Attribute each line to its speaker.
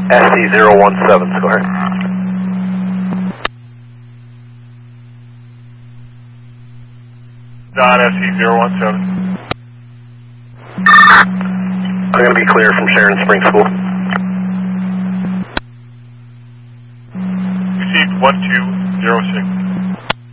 Speaker 1: SE017, square.
Speaker 2: Dot SE017.
Speaker 1: I'm going to be clear from Sharon Springs School.
Speaker 2: Received 1206.